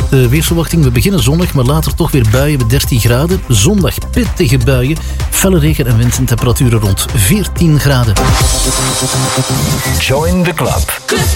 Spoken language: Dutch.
De weersverwachting, we beginnen zonnig, maar later toch weer buien met 13 graden. Zondag pittige buien, felle regen en wind en temperaturen rond 14 graden. Join the club.